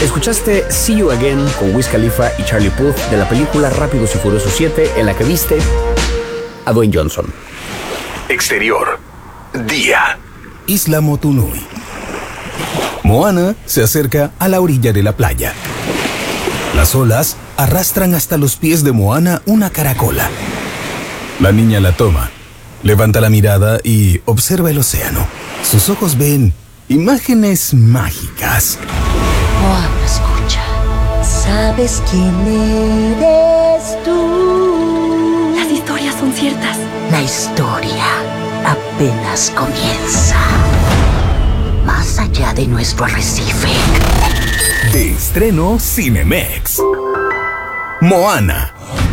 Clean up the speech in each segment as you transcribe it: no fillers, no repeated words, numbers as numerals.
Escuchaste See You Again con Wiz Khalifa y Charlie Puth de la película Rápidos y Furiosos 7, en la que viste a Dwayne Johnson. Exterior. Día. Isla Motunui. Moana se acerca a la orilla de la playa. Las olas arrastran hasta los pies de Moana una caracola. La niña la toma, levanta la mirada y observa el océano. Sus ojos ven imágenes mágicas. Moana, escucha. ¿Sabes quién eres tú? Las historias son ciertas. La historia apenas comienza. Más allá de nuestro arrecife. De estreno Cinemex. Moana.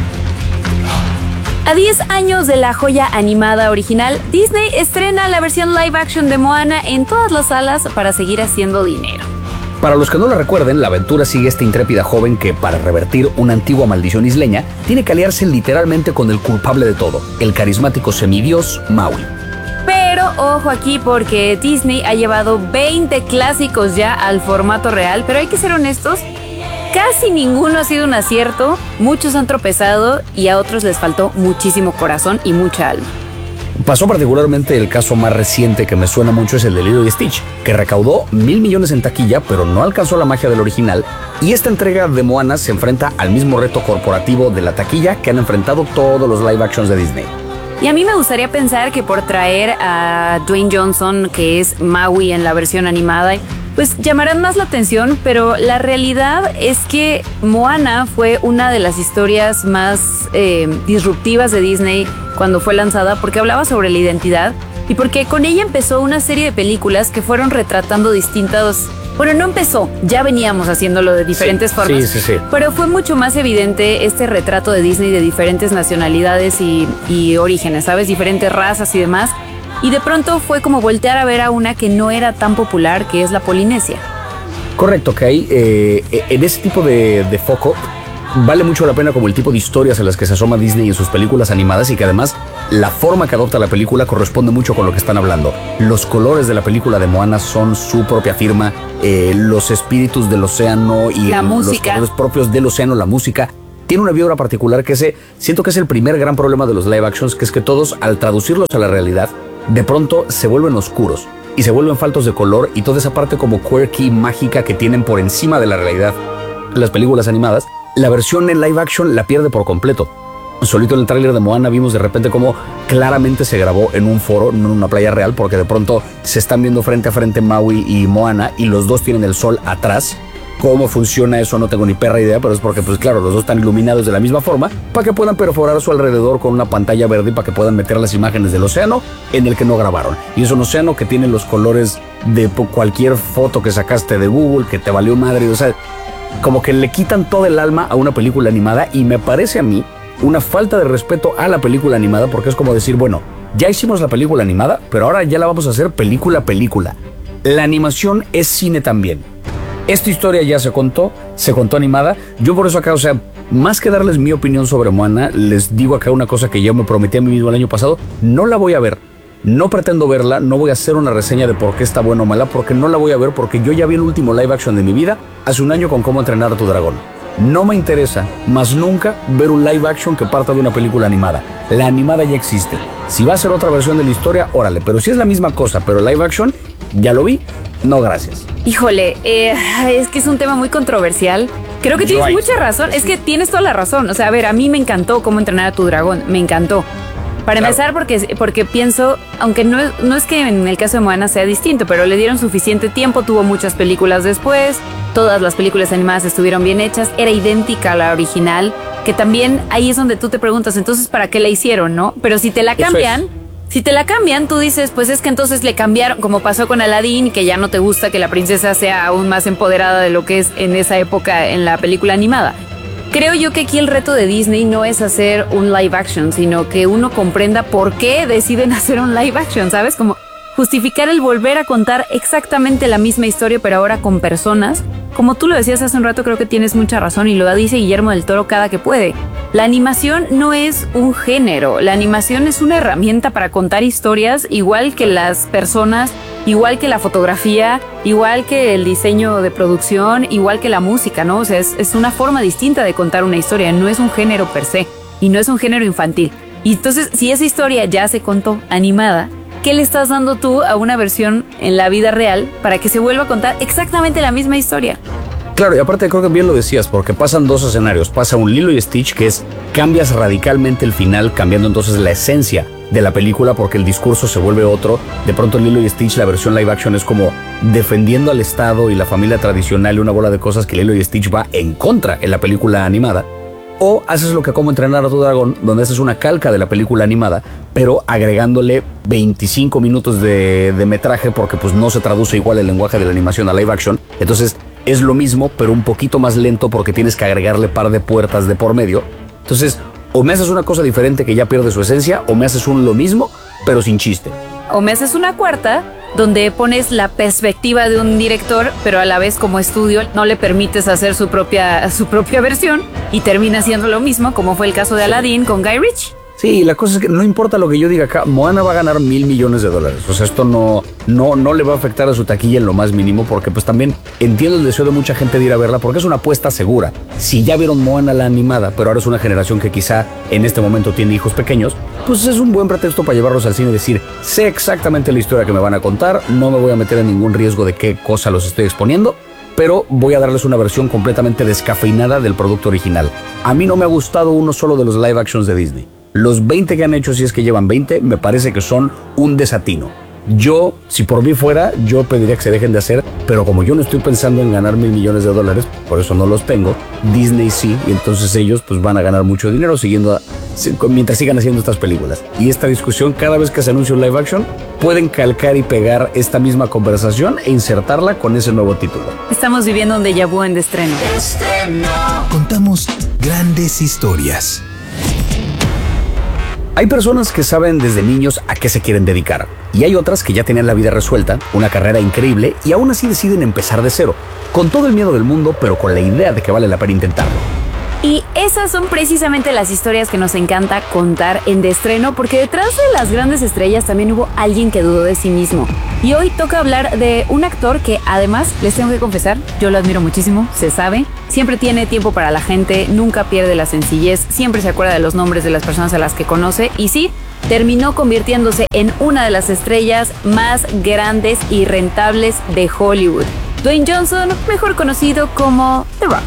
A 10 años de la joya animada original, Disney estrena la versión live action de Moana en todas las salas para seguir haciendo dinero. Para los que no lo recuerden, la aventura sigue esta intrépida joven que, para revertir una antigua maldición isleña, tiene que aliarse literalmente con el culpable de todo, el carismático semidios Maui. Pero ojo aquí porque Disney ha llevado 20 clásicos ya al formato real, pero hay que ser honestos, casi ninguno ha sido un acierto, muchos han tropezado y a otros les faltó muchísimo corazón y mucha alma. Pasó particularmente el caso más reciente que me suena mucho es el de Lilo y Stitch, que recaudó 1,000 millones en taquilla, pero no alcanzó la magia del original, y esta entrega de Moana se enfrenta al mismo reto corporativo de la taquilla que han enfrentado todos los live actions de Disney. Y a mí me gustaría pensar que por traer a Dwayne Johnson, que es Maui en la versión animada, pues llamarán más la atención, pero la realidad es que Moana fue una de las historias más disruptivas de Disney cuando fue lanzada, porque hablaba sobre la identidad y porque con ella empezó una serie de películas que fueron retratando distintos... Bueno, no empezó, ya veníamos haciéndolo de diferentes formas, sí. Pero fue mucho más evidente este retrato de Disney de diferentes nacionalidades y orígenes, ¿sabes? Diferentes razas y demás. Y de pronto fue como voltear a ver a una que no era tan popular, que es la Polinesia. Correcto, Kai. En ese tipo de foco vale mucho la pena como el tipo de historias en las que se asoma Disney en sus películas animadas y que además la forma que adopta la película corresponde mucho con lo que están hablando. Los colores de la película de Moana son su propia firma, los espíritus del océano y la música. Los colores propios del océano, la música. Tiene una vibra particular que siento que es el primer gran problema de los live actions, que es que todos, al traducirlos a la realidad, de pronto se vuelven oscuros y se vuelven faltos de color y toda esa parte como quirky, mágica que tienen por encima de la realidad las películas animadas. La versión en live action la pierde por completo. Solito en el tráiler de Moana vimos de repente cómo claramente se grabó en un foro, no en una playa real, porque de pronto se están viendo frente a frente Maui y Moana y los dos tienen el sol atrás. ¿Cómo funciona eso? No tengo ni perra idea, pero es porque, pues claro, los dos están iluminados de la misma forma para que puedan perforar su alrededor con una pantalla verde y para que puedan meter las imágenes del océano en el que no grabaron. Y es un océano que tiene los colores de cualquier foto que sacaste de Google, que te valió madre, o sea, como que le quitan todo el alma a una película animada y me parece a mí una falta de respeto a la película animada, porque es como decir, bueno, ya hicimos la película animada, pero ahora ya la vamos a hacer película. La animación es cine también. Esta historia ya se contó animada. Yo por eso acá, o sea, más que darles mi opinión sobre Moana, les digo acá una cosa que yo me prometí a mí mismo el año pasado. No la voy a ver, no pretendo verla, no voy a hacer una reseña de por qué está buena o mala, porque no la voy a ver, porque yo ya vi el último live action de mi vida hace un año con Cómo entrenar a tu dragón. No me interesa, más nunca, ver un live action que parta de una película animada. La animada ya existe. Si va a ser otra versión de la historia, órale, pero si es la misma cosa, pero live action, ya lo vi, no gracias. Híjole, es que es un tema muy controversial. Creo que tienes mucha razón, es que tienes toda la razón. O sea, a ver, a mí me encantó Cómo entrenar a tu dragón, me encantó. Para empezar, porque pienso, aunque no es que en el caso de Moana sea distinto, pero le dieron suficiente tiempo, tuvo muchas películas después, todas las películas animadas estuvieron bien hechas, era idéntica a la original, que también ahí es donde tú te preguntas, entonces, ¿para qué la hicieron, no? Pero si te la cambian, tú dices, pues es que entonces le cambiaron, como pasó con Aladdin, que ya no te gusta que la princesa sea aún más empoderada de lo que es en esa época en la película animada. Creo yo que aquí el reto de Disney no es hacer un live action, sino que uno comprenda por qué deciden hacer un live action, ¿sabes? Como justificar el volver a contar exactamente la misma historia, pero ahora con personas. Como tú lo decías hace un rato, creo que tienes mucha razón y lo dice Guillermo del Toro cada que puede. La animación no es un género, la animación es una herramienta para contar historias, igual que las personas, igual que la fotografía, igual que el diseño de producción, igual que la música, ¿no? O sea, es una forma distinta de contar una historia, no es un género per se y no es un género infantil. Y entonces, si esa historia ya se contó animada, ¿qué le estás dando tú a una versión en la vida real para que se vuelva a contar exactamente la misma historia? Claro, y aparte creo que bien lo decías, porque pasan dos escenarios. Pasa un Lilo y Stitch, que es cambias radicalmente el final, cambiando entonces la esencia de la película porque el discurso se vuelve otro. De pronto Lilo y Stitch, la versión live action, es como defendiendo al Estado y la familia tradicional y una bola de cosas que Lilo y Stitch va en contra en la película animada. O haces lo que Cómo entrenar a tu dragón, donde haces una calca de la película animada, pero agregándole 25 minutos de metraje porque pues no se traduce igual el lenguaje de la animación a live action. Entonces es lo mismo, pero un poquito más lento porque tienes que agregarle par de puertas de por medio. Entonces, o me haces una cosa diferente que ya pierde su esencia, o me haces lo mismo, pero sin chiste. O me haces una cuarta, donde pones la perspectiva de un director, pero a la vez como estudio no le permites hacer su propia versión y termina haciendo lo mismo, como fue el caso de Aladdin con Guy Ritchie. Sí, la cosa es que no importa lo que yo diga acá, Moana va a ganar $1,000 millones. O sea, esto no le va a afectar a su taquilla en lo más mínimo, porque pues también entiendo el deseo de mucha gente de ir a verla, porque es una apuesta segura. Si ya vieron Moana la animada, pero ahora es una generación que quizá en este momento tiene hijos pequeños, pues es un buen pretexto para llevarlos al cine y decir, sé exactamente la historia que me van a contar, no me voy a meter en ningún riesgo de qué cosa los estoy exponiendo, pero voy a darles una versión completamente descafeinada del producto original. A mí no me ha gustado uno solo de los live actions de Disney. Los 20 que han hecho, si es que llevan 20, me parece que son un desatino. Yo, si por mí fuera, yo pediría que se dejen de hacer, pero como yo no estoy pensando en ganar $1,000 millones, por eso no los tengo, Disney sí, y entonces ellos pues van a ganar mucho dinero mientras sigan haciendo estas películas. Y esta discusión, cada vez que se anuncia un live action, pueden calcar y pegar esta misma conversación e insertarla con ese nuevo título. Estamos viviendo un déjà vu en estreno. Contamos grandes historias. Hay personas que saben desde niños a qué se quieren dedicar, y hay otras que ya tienen la vida resuelta, una carrera increíble, y aún así deciden empezar de cero, con todo el miedo del mundo, pero con la idea de que vale la pena intentarlo. Y esas son precisamente las historias que nos encanta contar en De Estreno, porque detrás de las grandes estrellas también hubo alguien que dudó de sí mismo. Y hoy toca hablar de un actor que además, les tengo que confesar, yo lo admiro muchísimo, se sabe, siempre tiene tiempo para la gente, nunca pierde la sencillez, siempre se acuerda de los nombres de las personas a las que conoce y sí, terminó convirtiéndose en una de las estrellas más grandes y rentables de Hollywood. Dwayne Johnson, mejor conocido como The Rock.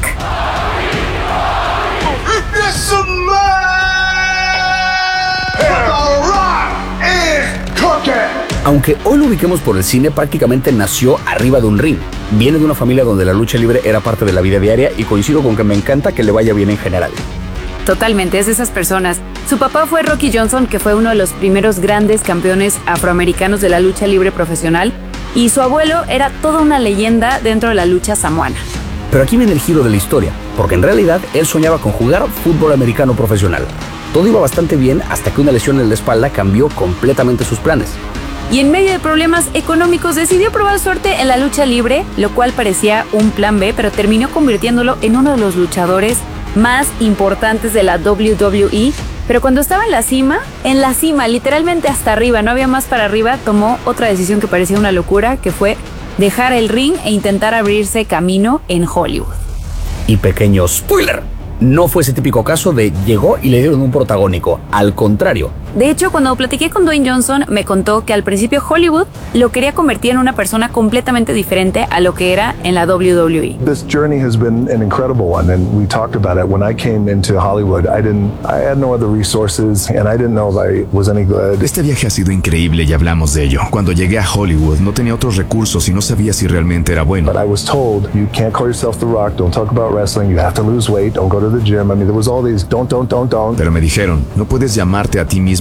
Aunque hoy lo ubiquemos por el cine, prácticamente nació arriba de un ring. Viene de una familia donde la lucha libre era parte de la vida diaria y coincido con que me encanta que le vaya bien en general. Totalmente, es de esas personas. Su papá fue Rocky Johnson, que fue uno de los primeros grandes campeones afroamericanos de la lucha libre profesional, y su abuelo era toda una leyenda dentro de la lucha samoana. Pero aquí viene el giro de la historia, porque en realidad él soñaba con jugar fútbol americano profesional. Todo iba bastante bien hasta que una lesión en la espalda cambió completamente sus planes. Y en medio de problemas económicos decidió probar suerte en la lucha libre, lo cual parecía un plan B, pero terminó convirtiéndolo en uno de los luchadores más importantes de la WWE. Pero cuando estaba en la cima, literalmente hasta arriba, no había más para arriba, tomó otra decisión que parecía una locura, que fue dejar el ring e intentar abrirse camino en Hollywood. Y pequeño spoiler, no fue ese típico caso de llegó y le dieron un protagónico, al contrario. De hecho, cuando platiqué con Dwayne Johnson, me contó que al principio Hollywood lo quería convertir en una persona completamente diferente a lo que era en la WWE. This journey has been an incredible one, and we talked about it. When I came into Hollywood, I had no other resources, and I didn't know if I was any good. Este viaje ha sido increíble y hablamos de ello. Cuando llegué a Hollywood, no tenía otros recursos y no sabía si realmente era bueno. But I was told, you can't call yourself The Rock, don't talk about wrestling, you have to lose weight, don't go to the gym. I mean, there was all these don't. Pero me dijeron, no puedes llamarte a ti mismo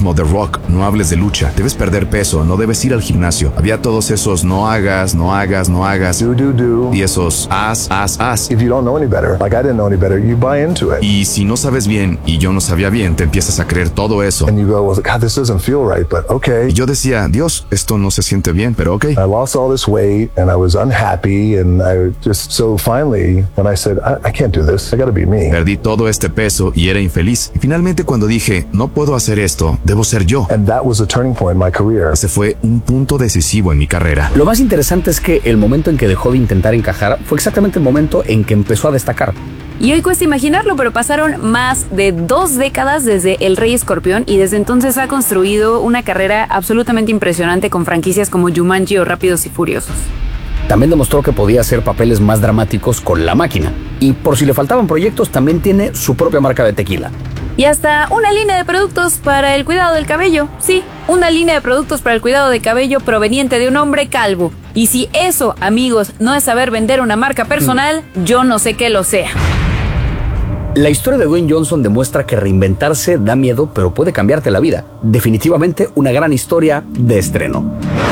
mismo The Rock, no hables de lucha, debes perder peso, no debes ir al gimnasio. Había todos esos no hagas, no hagas, no hagas. Do. Y esos haz. If you don't know any better, like I didn't know any better, you buy into it. Y si no sabes bien y yo no sabía bien, te empiezas a creer todo eso. And you go, well, God, this doesn't feel right, but okay. Y yo decía, Dios, esto no se siente bien, pero ok. I lost all this weight and I was unhappy and so finally, when I said, I can't do this, I gotta be me. Perdí todo este peso y era infeliz. Y finalmente cuando dije, no puedo hacer esto, debo ser yo. And that was a turning point in my career. Ese fue un punto decisivo en mi carrera. Lo más interesante es que el momento en que dejó de intentar encajar fue exactamente el momento en que empezó a destacar. Y hoy cuesta imaginarlo, pero pasaron más de 2 décadas desde El Rey Escorpión y desde entonces ha construido una carrera absolutamente impresionante con franquicias como Jumanji o Rápidos y Furiosos. También demostró que podía hacer papeles más dramáticos con La Máquina. Y por si le faltaban proyectos, también tiene su propia marca de tequila. Y hasta una línea de productos para el cuidado del cabello. Sí, una línea de productos para el cuidado del cabello proveniente de un hombre calvo. Y si eso, amigos, no es saber vender una marca personal, yo no sé qué lo sea. La historia de Dwayne Johnson demuestra que reinventarse da miedo, pero puede cambiarte la vida. Definitivamente una gran historia de estreno.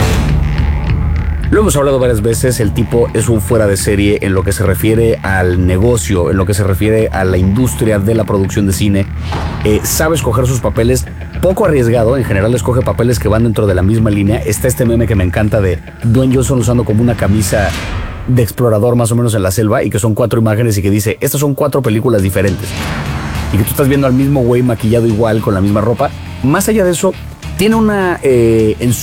Lo hemos hablado varias veces, el tipo es un fuera de serie en lo que se refiere al negocio, en lo que se refiere a la industria de la producción de cine. Sabe escoger sus papeles, poco arriesgado, en general escoge papeles que van dentro de la misma línea. Está este meme que me encanta de Dwayne Johnson usando como una camisa de explorador más o menos en la selva y que son 4 imágenes y que dice, estas son 4 películas diferentes. Y que tú estás viendo al mismo güey maquillado igual, con la misma ropa. Más allá de eso, tiene una en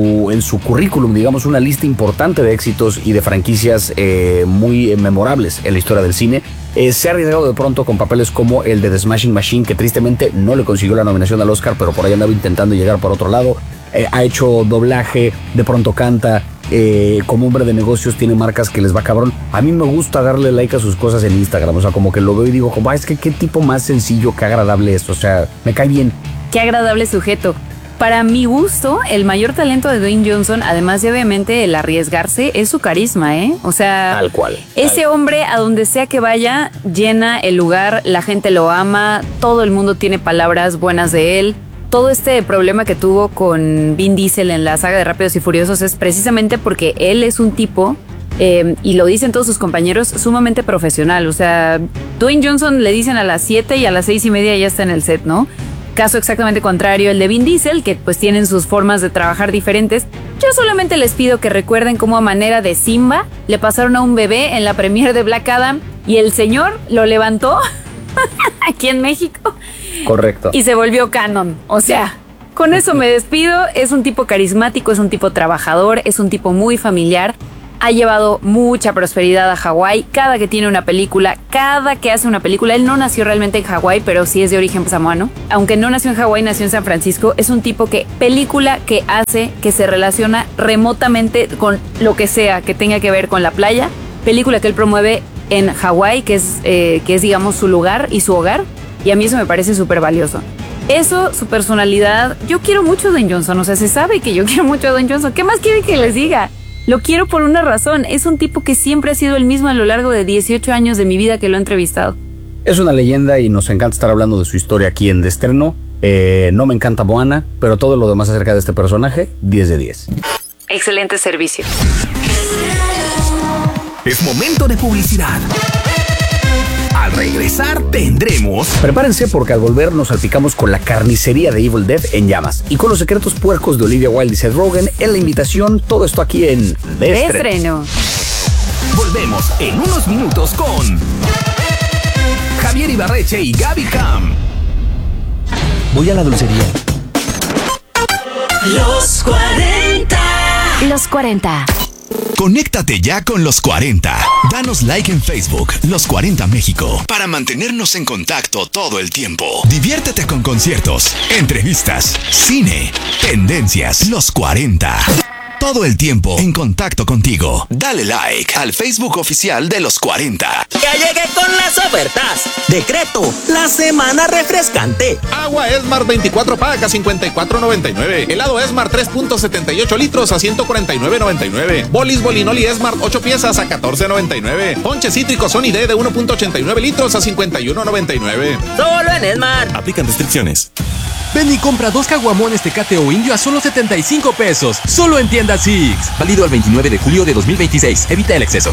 su currículum, digamos, una lista importante de éxitos y de franquicias muy memorables en la historia del cine. Se ha arriesgado de pronto con papeles como el de The Smashing Machine, que tristemente no le consiguió la nominación al Oscar, pero por ahí andaba intentando llegar por otro lado. Ha hecho doblaje, de pronto canta. Como hombre de negocios tiene marcas que les va cabrón. A mí me gusta darle like a sus cosas en Instagram, o sea, como que lo veo y digo, como, es que qué tipo más sencillo, qué agradable esto, o sea, me cae bien. Qué agradable sujeto. Para mi gusto, el mayor talento de Dwayne Johnson, además de obviamente el arriesgarse, es su carisma, ¿eh? O sea, tal cual. Ese hombre, a donde sea que vaya, llena el lugar, la gente lo ama, todo el mundo tiene palabras buenas de él. Todo este problema que tuvo con Vin Diesel en la saga de Rápidos y Furiosos es precisamente porque él es un tipo, y lo dicen todos sus compañeros, sumamente profesional. O sea, Dwayne Johnson le dicen a las 7 y a las 6:30 ya está en el set, ¿no? Caso exactamente contrario el de Vin Diesel, que pues tienen sus formas de trabajar diferentes. Yo solamente les pido que recuerden cómo a manera de Simba le pasaron a un bebé en la premiere de Black Adam y el señor lo levantó aquí en México. Correcto. Y se volvió canon. O sea, con eso me despido. Es un tipo carismático, es un tipo trabajador, es un tipo muy familiar. Ha llevado mucha prosperidad a Hawái. Cada que tiene una película, cada que hace una película, él no nació realmente en Hawái, pero sí es de origen samoano. Aunque no nació en Hawái, nació en San Francisco. Es un tipo que película que hace, que se relaciona remotamente con lo que sea que tenga que ver con la playa. Película que él promueve en Hawái, que es digamos su lugar y su hogar. Y a mí eso me parece súper valioso. Eso, su personalidad. Yo quiero mucho a Dwayne Johnson. O sea, se sabe que yo quiero mucho a Dwayne Johnson. ¿Qué más quieren que les diga? Lo quiero por una razón. Es un tipo que siempre ha sido el mismo a lo largo de 18 años de mi vida que lo he entrevistado. Es una leyenda y nos encanta estar hablando de su historia aquí en De Estreno. No me encanta Moana, pero todo lo demás acerca de este personaje, 10 de 10. Excelente servicio. Es momento de publicidad. Al regresar tendremos... Prepárense porque al volver nos salpicamos con la carnicería de Evil Dead en llamas y con los secretos puercos de Olivia Wilde y Seth Rogen en la invitación. Todo esto aquí en De Estreno. Volvemos en unos minutos con Javier Ibarreche y Gaby Cam. Voy a la dulcería. Los 40. Los 40. Conéctate ya con Los 40. Danos like en Facebook, Los 40 México, para mantenernos en contacto todo el tiempo. Diviértete con conciertos, entrevistas, cine, tendencias. Los 40. Todo el tiempo en contacto contigo. Dale like al Facebook oficial de Los 40. Ya llegué con las ofertas. Decreto, la semana refrescante. Agua Esmar 24 pack a $54.99. Helado Esmar 3.78 litros a $149.99. Bolis Bolinoli Esmar 8 piezas a $14.99. Ponche cítrico Sony D de 1.89 litros a $51.99. Solo en Esmar. Aplican restricciones. Ven y compra 2 caguamones Tecate o Indio a solo 75 pesos. Solo en tienda Six. Válido al 29 de julio de 2026. Evita el exceso.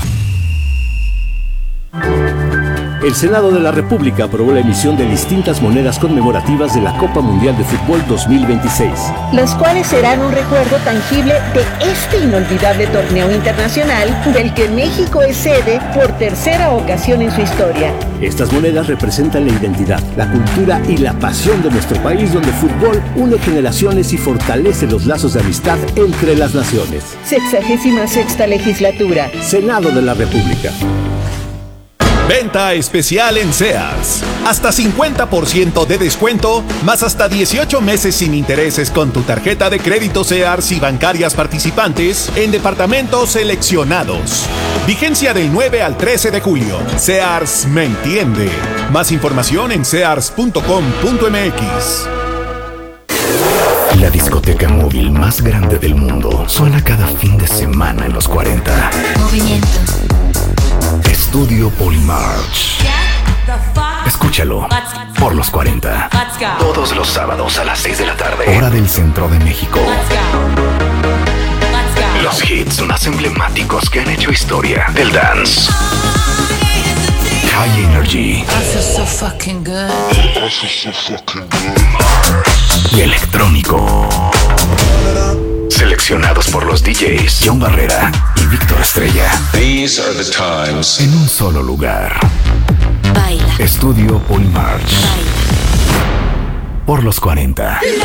El Senado de la República aprobó la emisión de distintas monedas conmemorativas de la Copa Mundial de Fútbol 2026. Las cuales serán un recuerdo tangible de este inolvidable torneo internacional del que México es sede por tercera ocasión en su historia. Estas monedas representan la identidad, la cultura y la pasión de nuestro país, donde el fútbol une generaciones y fortalece los lazos de amistad entre las naciones. 66ª legislatura. Senado de la República. Venta especial en Sears. Hasta 50% de descuento, más hasta 18 meses sin intereses con tu tarjeta de crédito Sears y bancarias participantes en departamentos seleccionados. Vigencia del 9 al 13 de julio. Sears me entiende. Más información en sears.com.mx. La discoteca móvil más grande del mundo suena cada fin de semana en los 40. Movimiento. Estudio Polymarch. Escúchalo por los 40. Todos los sábados a las 6 de la tarde. Hora del centro de México. Los hits más emblemáticos que han hecho historia del dance. High Energy. Y electrónico. Seleccionados por los DJs John Barrera y Víctor Estrella. These are the times. En un solo lugar. Baila. Estudio Polymarch. Baila. Por los 40.